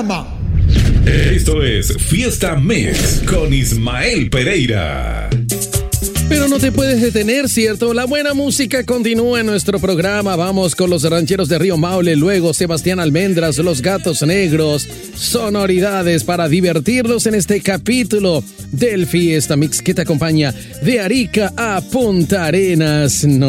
programa. Esto es Fiesta Mix con Ismael Pereira. Pero no te puedes detener, ¿cierto? La buena música continúa en nuestro programa. Vamos con los rancheros de Río Maule, luego Sebastián Almendras, los Gatos Negros, sonoridades para divertirnos en este capítulo del Fiesta Mix que te acompaña de Arica a Punta Arenas. No